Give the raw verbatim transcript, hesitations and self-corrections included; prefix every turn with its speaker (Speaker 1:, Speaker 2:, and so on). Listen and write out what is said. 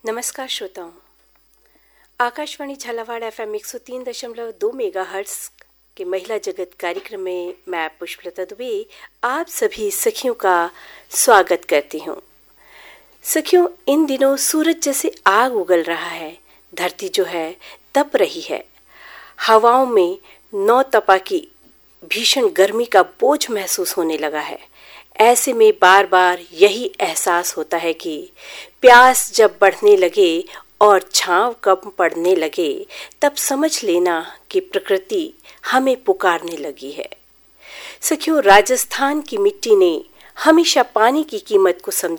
Speaker 1: नमस्कार श्रोताओं, Akashvani Jhalawar F M एक सौ तीन दशमलव दो मेगा हर्ट्स के महिला जगत कार्यक्रम में मैं पुष्पलता दुबे आप सभी सखियों का स्वागत करती हूँ। सखियों, इन दिनों सूरज जैसे आग उगल रहा है, धरती जो है तप रही है, हवाओं में नौ तपा की भीषण गर्मी का बोझ महसूस होने लगा है। ऐसे में बार बार यही एहसास होता है कि प्यास जब बढ़ने लगे और छांव कम पड़ने लगे तब समझ लेना कि प्रकृति हमें पुकारने लगी है। सखियों, राजस्थान की मिट्टी ने हमेशा पानी की कीमत को समझा